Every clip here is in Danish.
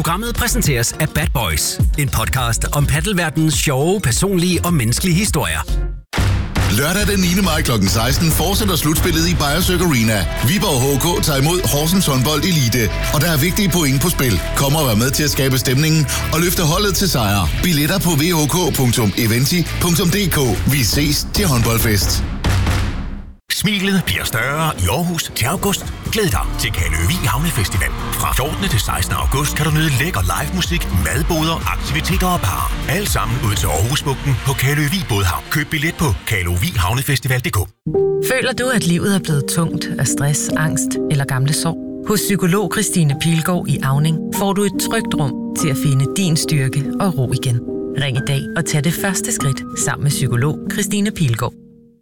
Programmet præsenteres af Bad Boys, en podcast om paddelverdenens sjove, personlige og menneskelige historier. Lørdag den 9. maj kl. 16 fortsætter slutspillet i Beyersøk Arena. Viborg HK tager imod Horsens Håndbold Elite, og der er vigtige point på spil. Kom og vær med til at skabe stemningen og løfte holdet til sejr. Billetter på vhk.eventi.dk. Vi ses til håndboldfest. Smilet bliver større i Aarhus til august. Glæd dig til Kaløvig Havnefestival. Fra 14. til 16. august kan du nyde lækker live musik, madboder, aktiviteter og bar. Alt sammen ud til Aarhusbugten på Kaløvig Bådhavn. Køb billet på kaløvighavnefestival.dk. Føler du, at livet er blevet tungt af stress, angst eller gamle sår? Hos psykolog Christine Pilgaard i Auning får du et trygt rum til at finde din styrke og ro igen. Ring i dag og tag det første skridt sammen med psykolog Christine Pilgaard.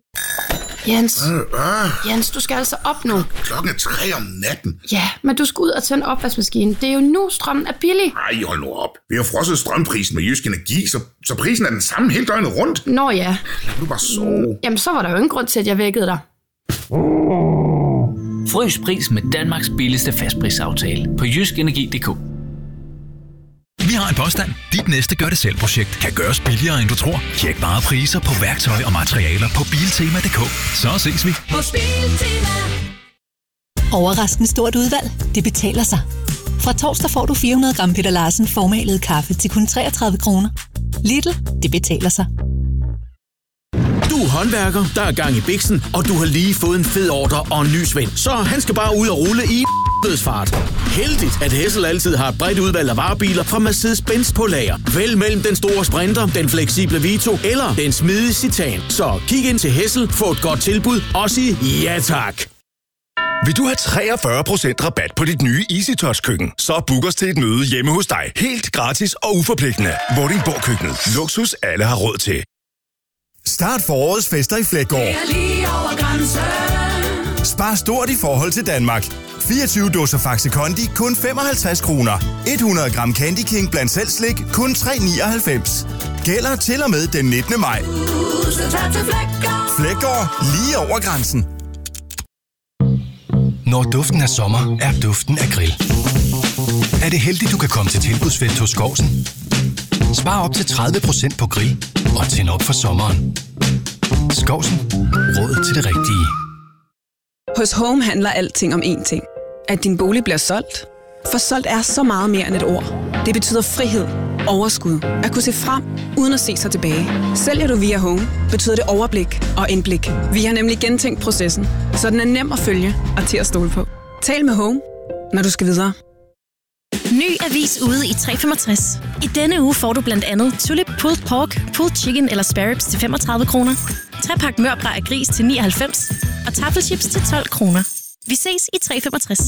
Jens, du skal altså op nu. Klokken er 3 om natten. Ja, men du skal ud og tænde opvaskemaskinen. Det er jo nu, strømmen er billig. Ej, hold nu op. Vi har frosset strømprisen med Jysk Energi, så prisen er den samme hele døgnet rundt. Nå ja. Lad du bare sove. Jamen, så var der jo ingen grund til, at jeg vækkede dig. Frys pris med Danmarks billigste fastprisaftale på jyskenergi.dk. Vi har en påstand. Dit næste gør-det-selv-projekt kan gøres billigere, end du tror. Tjek bare priser på værktøj og materialer på Biltema.dk. Så ses vi. Overraskende stort udvalg. Det betaler sig. Fra torsdag får du 400 gram Peter Larsen formalet kaffe til kun 33 kroner. Lidl, det betaler sig. Du er håndværker, der er gang i biksen, og du har lige fået en fed ordre og en ny svend. Så han skal bare ud og rulle i dødsfart. Heldigt, at Hessel altid har et bredt udvalg af varebiler fra Mercedes-Benz på lager. Vælg mellem den store Sprinter, den fleksible Vito eller den smidige Citan. Så kig ind til Hessel, få et godt tilbud og sig ja tak. Vil du have 43% rabat på dit nye EasyTouch-køkken? Så book os til et møde hjemme hos dig. Helt gratis og uforpligtende. Vordingborg-køkkenet. Luksus alle har råd til. Start forårets fester i Fleggaard. Spar stort i forhold til Danmark. 24 dåser Faxe Kondi kun 55 kroner. 100 gram Candy King blandt selv slik kun 3,99. Gælder til og med den 19. maj. Fleggaard, lige over grænsen. Når duften af sommer, er duften af grill. Er det heldigt, du kan komme til tilbudsfest hos Skovsen? Spar op til 30% på grill og tænd op for sommeren. Skovsen. Råd til det rigtige. Hos Home handler alting om én ting. At din bolig bliver solgt. For solgt er så meget mere end et ord. Det betyder frihed, overskud, at kunne se frem, uden at se sig tilbage. Sælger du via Home, betyder det overblik og indblik. Vi har nemlig gentænkt processen, så den er nem at følge og til at stole på. Tal med Home, når du skal videre. Ny avis ude i 365. I denne uge får du blandt andet Tulip Pulled Pork, Pulled Chicken eller Spare Ribs til 35 kroner, 3-pak mørbrad af gris til 99 og taffelchips til 12 kroner. Vi ses i 365.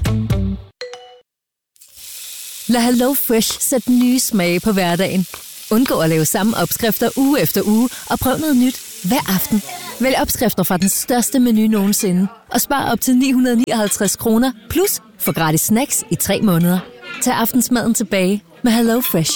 Lad HelloFresh sætte nye smage på hverdagen. Undgå at lave samme opskrifter uge efter uge og prøv noget nyt hver aften. Vælg opskrifter fra den største menu nogensinde og spar op til 959 kroner plus få gratis snacks i 3 måneder. Tag aftensmaden tilbage med HelloFresh.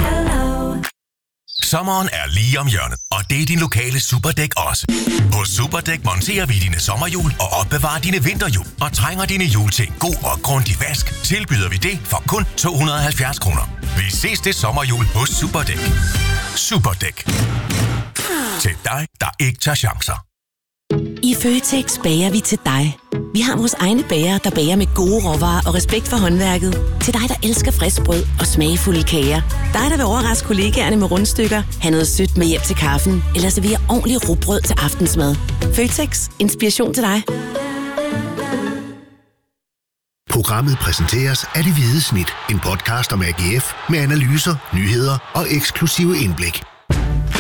Sommeren er lige om hjørnet, og det er din lokale Superdæk også. Hos Superdæk monterer vi dine sommerhjul og opbevarer dine vinterhjul. Og trænger dine hjul til en god og grundig vask, tilbyder vi det for kun 270 kroner. Vi ses til sommerhjul hos Superdæk. Superdæk. Til dig, der ikke tager chancer. I Føtex bager vi til dig. Vi har vores egne bager, der bager med gode råvarer og respekt for håndværket. Til dig, der elsker frisk brød og smagfulde kager. Dig, der vil overraske kollegaerne med rundstykker, have noget sødt med hjem til kaffen, eller servere ordentligt rugbrød til aftensmad. Føtex. Inspiration til dig. Programmet præsenteres af Det Hvide Snit. En podcast om AGF med analyser, nyheder og eksklusive indblik.